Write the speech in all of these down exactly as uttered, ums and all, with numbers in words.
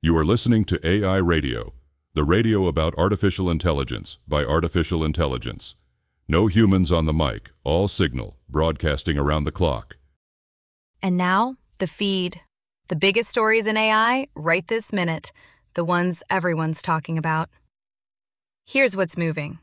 You are listening to A I Radio, the radio about artificial intelligence by artificial intelligence. No humans on the mic, all signal, broadcasting around the clock. And now, the feed. The biggest stories in A I right this minute, the ones everyone's talking about. Here's what's moving.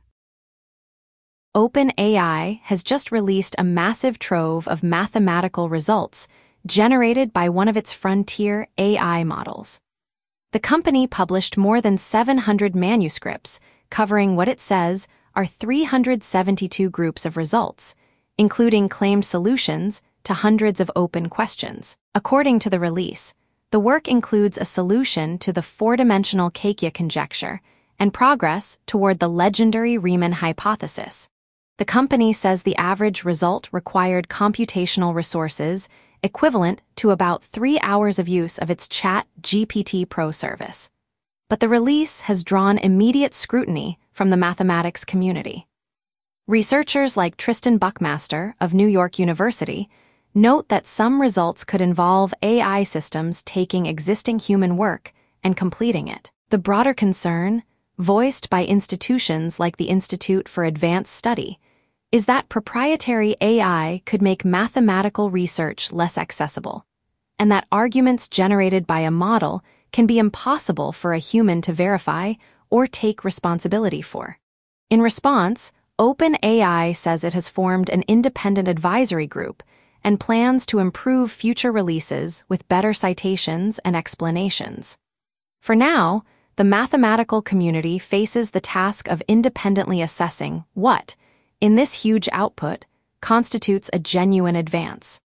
OpenAI has just released a massive trove of mathematical results generated by one of its frontier A I models. The company published more than seven hundred manuscripts covering what it says are three hundred seventy-two groups of results, including claimed solutions to hundreds of open questions. According to the release, the work includes a solution to the four-dimensional Kakia conjecture and progress toward the legendary Riemann hypothesis. The company says the average result required computational resources equivalent to about three hours of use of its Chat G P T Pro service. But the release has drawn immediate scrutiny from the mathematics community. Researchers like Tristan Buckmaster of New York University note that some results could involve A I systems taking existing human work and completing it. The broader concern, voiced by institutions like the Institute for Advanced Study, is that proprietary A I could make mathematical research less accessible, and that arguments generated by a model can be impossible for a human to verify or take responsibility for. In response, OpenAI says it has formed an independent advisory group and plans to improve future releases with better citations and explanations. For now, the mathematical community faces the task of independently assessing what, in this huge output, constitutes a genuine advance.